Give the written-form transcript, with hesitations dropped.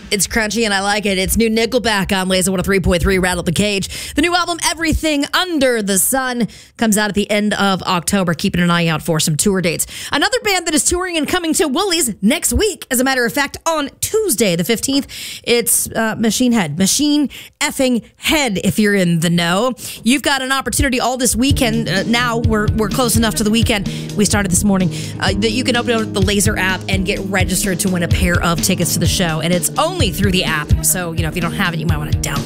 It's crunchy and I like it. It's new Nickelback on Laser 103.3 Rattle the Cage. The new album, Everything Under the Sun, comes out at the end of October. Keeping an eye out for some tour dates. Another band that is touring and coming to Woolies next week, as a matter of fact, on Tuesday the 15th, it's Machine Head. Machine effing Head, if you're in the know. You've got an opportunity all this weekend. Now we're close enough to the weekend. We started this morning. That you can open up the Laser app and get registered to win a pair of tickets to the show. And it's only through the app. So, if you don't have it, you might want to download